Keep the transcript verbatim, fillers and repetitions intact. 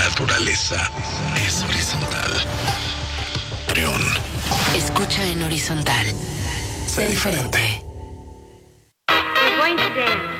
naturaleza es horizontal. Trión. Escucha en horizontal. Sé diferente. We're going to dance.